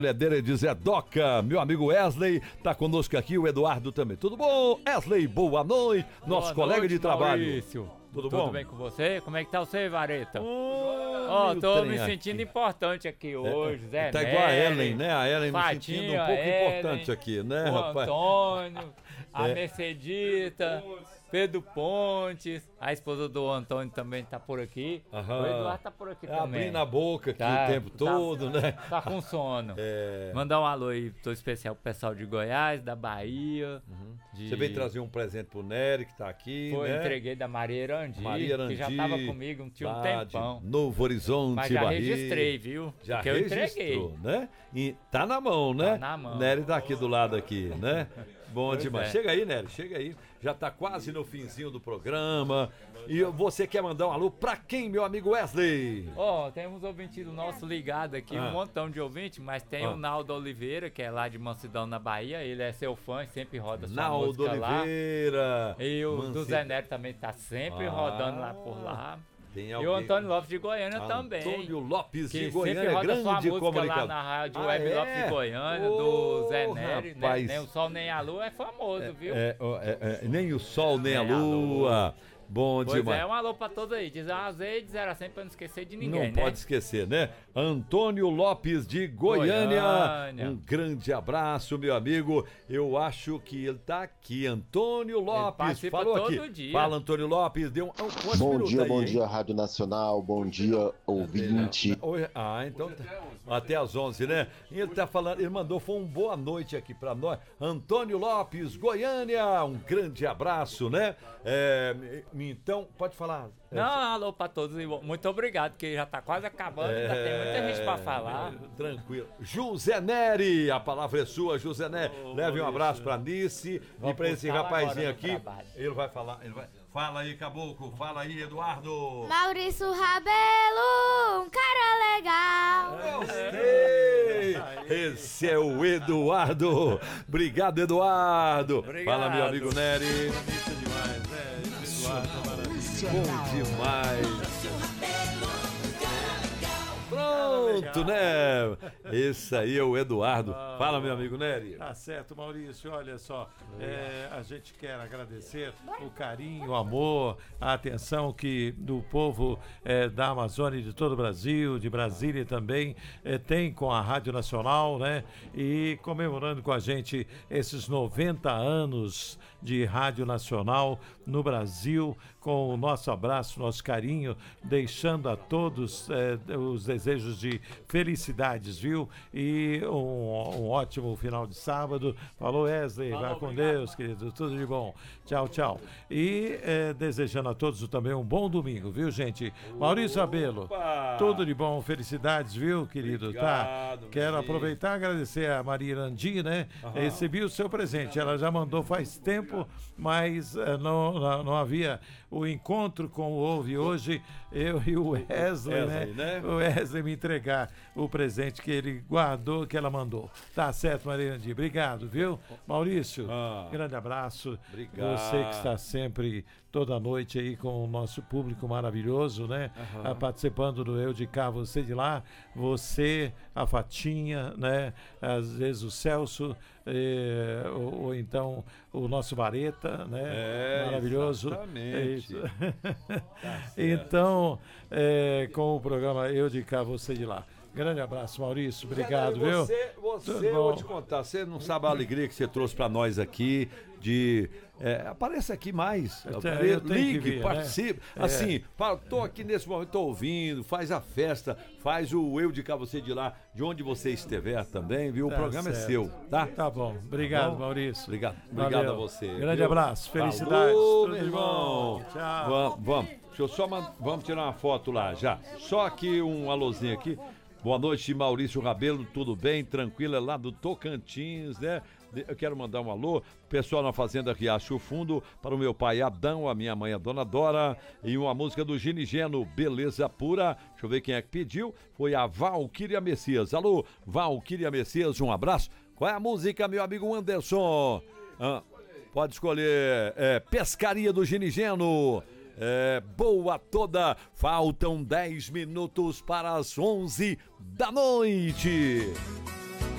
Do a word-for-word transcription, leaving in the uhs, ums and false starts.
Dele de Zé Doca, meu amigo Wesley tá conosco aqui, o Eduardo também. Tudo bom? Wesley, boa noite, nosso boa colega noite, de trabalho. Maurício. Tudo, Tudo bom? bem com você? Como é que tá você, Vareta? Ó, Ó, tô me sentindo importante aqui hoje, Zé Tá igual a Nery, Ellen, né? A Ellen me Fatinha, sentindo um pouco Ellen, importante aqui, né, o rapaz? Antônio, a É. Mercedita, Pedro Pontes, a esposa do Antônio também tá por aqui. Aham. O Eduardo tá por aqui É, também. abrindo a boca aqui Tá, o tempo tá- todo, né? Tá com sono. É. Mandar um alô aí, tô especial pro pessoal de Goiás, da Bahia. de- Você veio trazer um presente pro Nery, que tá aqui, Foi, né? entreguei da Maria Erandi, Maria que já Erandi, tava comigo, tinha um lá de tempão. Novo Horizonte, Mas já Bahia. registrei, viu? Já Porque eu entreguei. registrou, né? E tá na mão, né? Tá na mão. Nery tá aqui do lado aqui, né? Bom Pois demais. é. Chega aí, Nery, chega aí. Já tá quase no finzinho do programa. E você quer mandar um alô pra quem, meu amigo Wesley? Ó, temos ouvintes do nosso ligado aqui, Ah. um montão de ouvintes, mas tem Ah. o Naldo Oliveira, que é lá de Mansidão, na Bahia. Ele é seu fã, sempre roda sua Naldo música lá. Oliveira. E o do Manci- Zé Nery também tá sempre Ah. rodando lá por lá. Tem E alguém- o Antônio Lopes de Goiânia também. Antônio Lopes Que de sempre Goiânia, roda sua grande música comunicador. lá na rádio Ah, Web é? Lopes de Goiânia, Ô, do Zé Nery, né? rapaz. Nem o Sol Nem a Lua é famoso, viu? É, ó, é, é, nem o sol, nem, a Nem a lua. Bom Pois demais. é, um alô pra todos aí. Diz a Z e dizer assim pra não esquecer de ninguém, Não né? pode esquecer, né? Antônio Lopes de Goiânia. Goiânia. Um grande abraço, meu amigo. Eu acho que ele tá aqui. Antônio Lopes. participa Falou todo aqui. dia. Fala, Antônio Lopes. Deu um, um, quantos Bom minutos dia, aí, bom hein? dia, Rádio Nacional, bom dia, ouvinte. Oi, ah, então tá- até às onze, né? E ele tá falando, ele mandou, foi um boa noite aqui pra nós. Antônio Lopes, Goiânia, um grande abraço, né? É, me- então, pode falar. É, Não, alô pra todos e muito obrigado, que já tá quase acabando, ainda tem muita gente pra falar. é, Tranquilo. José Nery, a palavra é sua, José Nery. Leve um abraço pra Nice e pra esse buscar rapazinho agora no aqui. trabalho. Ele vai falar, ele vai. Fala aí, Caboclo, fala aí, Eduardo. Maurício Rabelo, um cara legal. Gostei! Esse é o Eduardo. Obrigado, Eduardo. Obrigado. Fala, meu amigo Nery. Bonito demais, né? Eduardo, maravilha. Bom demais. Pronto, né? Esse aí é o Eduardo. Fala, meu amigo Nery. Tá certo, Maurício. Olha só, é, a gente quer agradecer o carinho, o amor, a atenção que do povo é, da Amazônia e de todo o Brasil, de Brasília também, é, tem com a Rádio Nacional, né? E comemorando com a gente esses noventa anos de Rádio Nacional no Brasil, com o nosso abraço, nosso carinho, deixando a todos é, os desejos de felicidades, viu? E um, um ótimo final de sábado. Falou, Wesley, vai com Deus, querido. Tudo de bom. Tchau, tchau. E é, desejando a todos também um bom domingo, viu, gente? Maurício Rabelo, tudo de bom, felicidades, viu, querido? Obrigado, Tá? Quero meu aproveitar e agradecer a Maria Irandi, né? Recebi o seu presente. Ela já mandou faz tempo, mas eh, não, não, não havia o encontro como houve hoje, eu e o Wesley, né? Wesley, né? O Wesley me entregar o presente que ele guardou, que ela mandou. Tá certo, Maria Irandi. Obrigado, viu? Maurício, Ah. grande abraço. Obrigado. Você que está sempre, toda noite aí com o nosso público maravilhoso, né? Ah, participando do Eu de Cá, Você de Lá. Você, a Fatinha, né? Às vezes o Celso, eh, ou, ou então o nosso Vareta, né? É, Maravilhoso. exatamente. É isso. Então, eh, com o programa Eu de Cá, Você de Lá. Grande abraço, Maurício. Obrigado, Nery, viu? Você, Tudo você eu bom? vou te contar, você não sabe a alegria que você trouxe pra nós aqui de... é, apareça aqui mais. Eu tenho- eu tenho Ligue, que vir, né? participe. É. Assim, fala, tô aqui nesse momento, tô ouvindo, faz a festa, faz o Eu de Cá, Você de Lá, de onde você estiver também, viu? O Tá programa é certo. seu, tá? Tá bom. Obrigado, Tá bom? Maurício. Obrigado, obrigado Valeu. a você. Grande viu? abraço. Felicidades. Falou, Tudo meu de irmão. bom. Tchau. Vamos, vamos. Deixa eu só man- vamos tirar uma foto lá já. Só aqui um alôzinho aqui. Boa noite, Maurício Rabelo, tudo bem? Tranquilo, é lá do Tocantins, né? De- Eu quero mandar um alô, pessoal na Fazenda Riacho Fundo, para o meu pai Adão, a minha mãe a Dona Dora, e uma música do Ginigeno, Beleza Pura. Deixa eu ver quem é que pediu. Foi a Valquíria Messias. Alô, Valquíria Messias, um abraço. Qual é a música, meu amigo Anderson? Ah, pode escolher. É, Pescaria do Ginigeno. É, boa toda, faltam dez minutos para as onze da noite.